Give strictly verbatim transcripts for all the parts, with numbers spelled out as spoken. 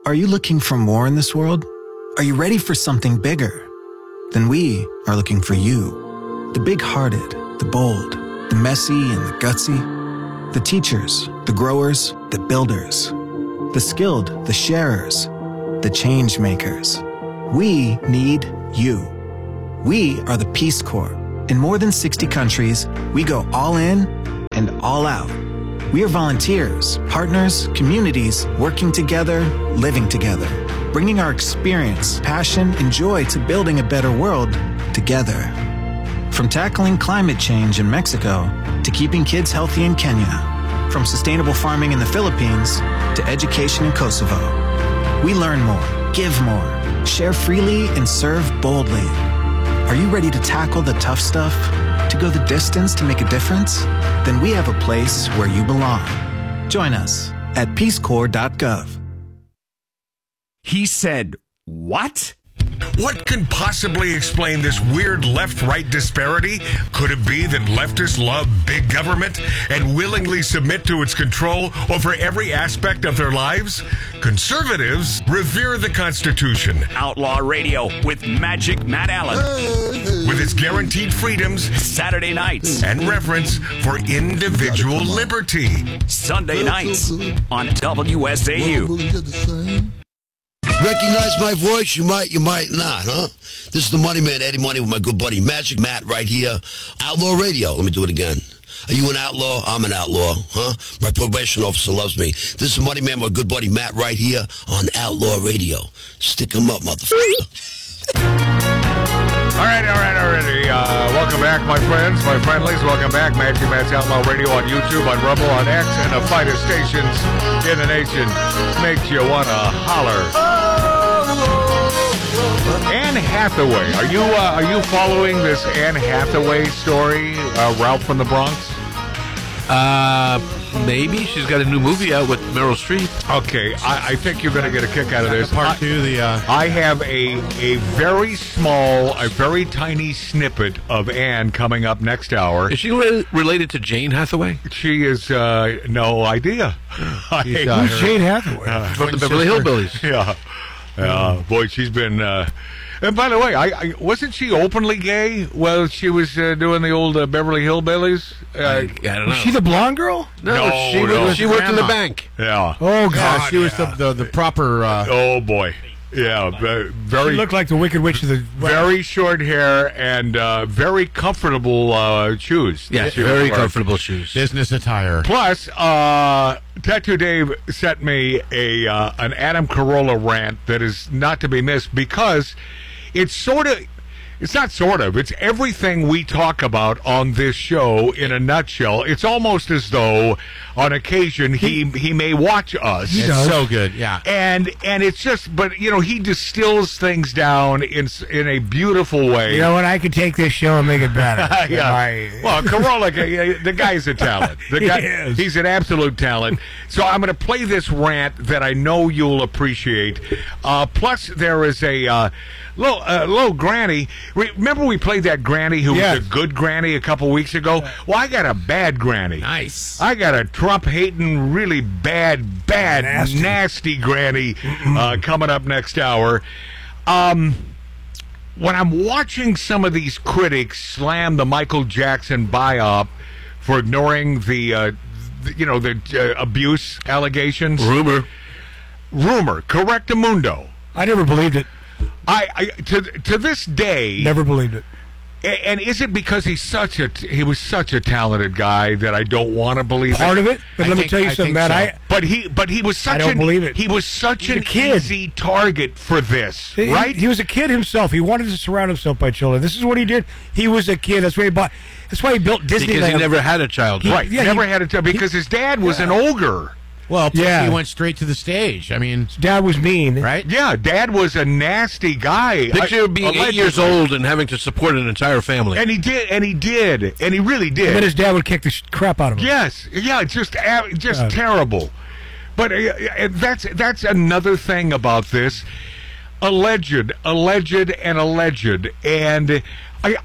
Are you looking for more in this world? Are you ready for something bigger? Then we are looking for you. The big-hearted, the bold, the messy and the gutsy. The teachers, the growers, the builders. The skilled, the sharers, the change makers. We need you. We are the Peace Corps. In more than sixty countries, we go all in and all out. We are volunteers, partners, communities, working together, living together, bringing our experience, passion, and joy to building a better world together. From tackling climate change in Mexico to keeping kids healthy in Kenya, from sustainable farming in the Philippines to education in Kosovo. We learn more, give more, share freely, and serve boldly. Are you ready to tackle the tough stuff? To go the distance to make a difference? Then we have a place where you belong. Join us at peace corps dot gov. He said, what? What can possibly explain this weird left-right disparity? Could it be that leftists love big government and willingly submit to its control over every aspect of their lives? Conservatives revere the Constitution. Outlaw Radio with Magic Matt Allen. With its guaranteed freedoms, Saturday nights, and reverence for individual liberty. Sunday nights on W S A U. Recognize my voice? You might, you might not, huh? This is the Money Man, Eddie Money, with my good buddy Magic Matt right here. Outlaw Radio. Let me do it again. Are you an outlaw? I'm an outlaw, huh? My probation officer loves me. This is the Money Man, my good buddy Matt right here on Outlaw Radio. Stick 'em up, motherfucker. All right, all right, all right. Uh, welcome back, my friends, my friendlies. Welcome back. Magic Matt's Outlaw Radio on YouTube, on Rumble, on X, and the finest stations in the nation. Makes you want to holler. Anne Hathaway. Are you uh, are you following this Anne Hathaway story, uh, Ralph from the Bronx? Uh, maybe. She's got a new movie out with Meryl Streep. Okay, I, I think you're going to get a kick out of this. Part I, two, the... Uh... I have a, a very small, a very tiny snippet of Anne coming up next hour. Is she re- related to Jane Hathaway? She is, uh, no idea. Uh, Who's Jane Hathaway? Uh, From the Beverly Hillbillies. Yeah. Uh, boy, she's been... Uh, and by the way, I, I wasn't she openly gay while she was uh, doing the old uh, Beverly Hillbillies? Uh, I, I don't know. Was she the blonde girl? No, No, she, no. Was, she worked in the bank. Yeah. Oh, gosh. God, she was yeah. the, the, the proper... Uh, Oh, boy. Yeah, ve- very... she looked like the Wicked Witch of the... Very short hair and uh, very comfortable uh, shoes. Yeah, She very wore. comfortable shoes. business attire. Plus, uh, Tattoo Dave sent me a uh, an Adam Carolla rant that is not to be missed because it's sort of, it's not sort of, it's everything we talk about on this show in a nutshell. It's almost as though on occasion he he may watch us. He does. So good, yeah. And and it's just, but you know, he distills things down in in a beautiful way. You know what? I could take this show and make it better. Yeah. I- Well, Carolla, the guy's a talent. The guy, He is. He's an absolute talent. So I'm going to play this rant that I know you'll appreciate. Uh, plus, there is a uh, little, uh, little granny. Remember we played that granny who Yes. was a good granny a couple weeks ago? Well, I got a bad granny. Nice. I got a Trump-hating, really bad, bad, nasty, Nasty. granny uh, coming up next hour. Um... When I'm watching some of these critics slam the Michael Jackson biop for ignoring the, uh, the you know, the uh, abuse allegations, Rumor. rumor, correctamundo. I never believed it. I, I to to this day, Never believed it. a- and is it because he's such a he was such a talented guy that I don't want to believe Part it? of it, but I let me think- tell you I something, think Matt. so. I But he, but he was such I don't an, believe it. He was such He's an a kid. easy target for this, He- right? He was a kid himself. He wanted to surround himself by children. This is what he did. He was a kid. That's why he bought. That's why he built Disneyland. Because he never had a child. He- right, yeah, never he- had a time because his dad was an ogre. Well, plus Yeah. he went straight to the stage. I mean, Dad was mean, right? Yeah, Dad was a nasty guy. Picture I- being eight allegedly. years old and having to support an entire family. And he did, and he did, and he really And then did. his dad would kick the sh- crap out of him. Yes, yeah, it's just a- just Yeah. terrible. But uh, uh, that's that's another thing about this. Alleged, alleged, and alleged, and I, I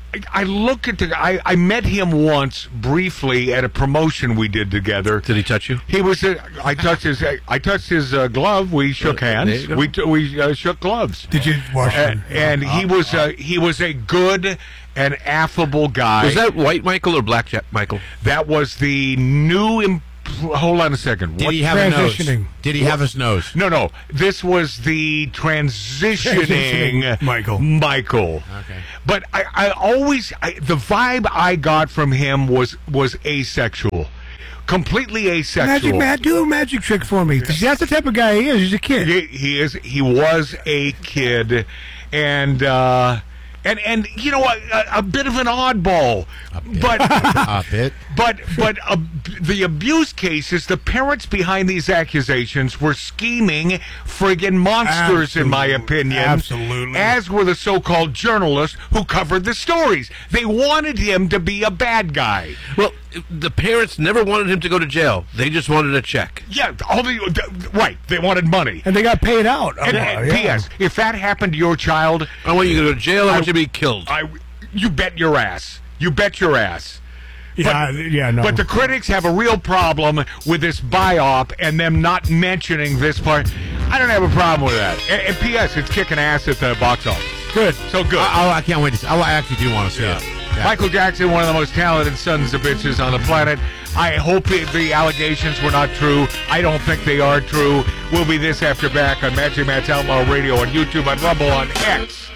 I look at the. I, I met him once briefly at a promotion we did together. Did he touch you? He was. A, I touched his. I touched his uh, glove. We shook There hands. you go. We t- we uh, shook gloves. Did you wash And, them? and he was. Uh, he was a good and affable guy. Was that white Michael or black Jack Michael? That was the new. Imp- hold on a second. Did What- he have a nose? Transitioning. Did he have his nose? No, no. This was the transitioning, Transitioning Michael. Michael. Okay. But I, I always I, the vibe I got from him was was asexual, completely asexual. Magic Matt, do a magic trick for me. That's the type of guy he is. He's a kid. He, he is. He was a kid, and uh, and and you know a, a bit of an oddball, but. A bit. But but uh, the abuse cases, the parents behind these accusations were scheming friggin' monsters, in my Absolutely. opinion. Absolutely. As were the so-called journalists who covered the stories. They wanted him to be a bad guy. Well, the parents never wanted him to go to jail. They just wanted a check. Yeah, all the, right. They wanted money. And they got paid out. And, Uh, and yeah. P S If that happened to your child, I want you to go to jail. I want you to be killed. I, you bet your ass. You bet your ass. Yeah, yeah, no. But the critics have a real problem with this biop and them not mentioning this part. I don't have a problem with that. And, and P S It's kicking ass at the box office. Good. So good. I, I, I can't wait to see. I actually do want to see Yeah. it. Yeah. Michael Jackson, one of the most talented sons of bitches on the planet. I hope it, the allegations were not true. I don't think they are true. We'll be this after back on Magic Matt's Outlaw Radio on YouTube, on Rumble, on X.